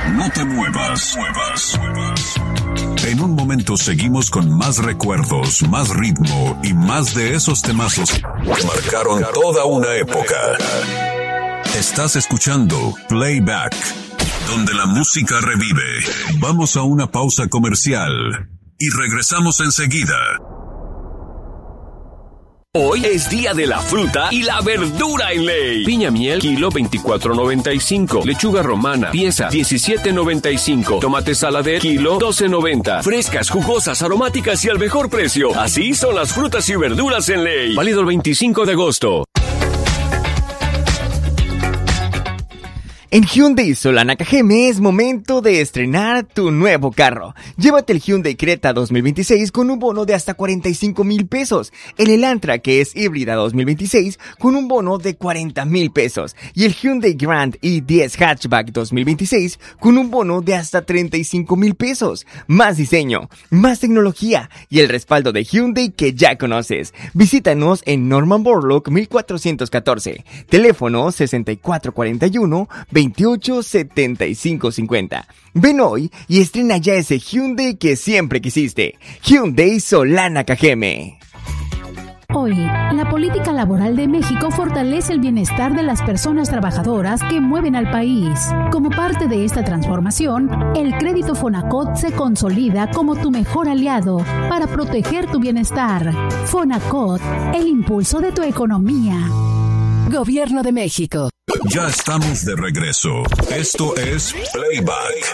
No te muevas. En un momento seguimos con más recuerdos, más ritmo y más de esos temazos que marcaron toda una época. Estás escuchando Playback, donde la música revive. Vamos a una pausa comercial y regresamos enseguida. Hoy es día de la fruta y la verdura en Ley. Piña miel, kilo 24.95. Lechuga romana, pieza 17.95. Tomate saladez, kilo 12.90. Frescas, jugosas, aromáticas y al mejor precio. Así son las frutas y verduras en Ley. Válido el 25 de agosto. En Hyundai Solana Cajeme es momento de estrenar tu nuevo carro. Llévate el Hyundai Creta 2026 con un bono de hasta 45,000 pesos. El Elantra, que es híbrida 2026, con un bono de 40,000 pesos. Y el Hyundai Grand i10 Hatchback 2026 con un bono de hasta 35,000 pesos. Más diseño, más tecnología y el respaldo de Hyundai que ya conoces. Visítanos en Norman Borlaug 1414. Teléfono 6441-287550. Ven hoy y estrena ya ese Hyundai que siempre quisiste. Hyundai Solana Cajeme. Hoy, la política laboral de México fortalece el bienestar de las personas trabajadoras que mueven al país. Como parte de esta transformación, el crédito Fonacot se consolida como tu mejor aliado para proteger tu bienestar. Fonacot, el impulso de tu economía. Gobierno de México. Ya estamos de regreso. Esto es Playback.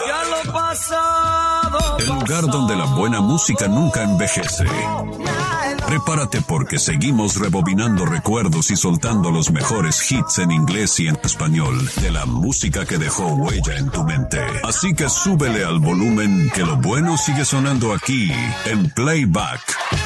El lugar donde la buena música nunca envejece. Prepárate porque seguimos rebobinando recuerdos y soltando los mejores hits en inglés y en español de la música que dejó huella en tu mente. Así que súbele al volumen que lo bueno sigue sonando aquí en Playback.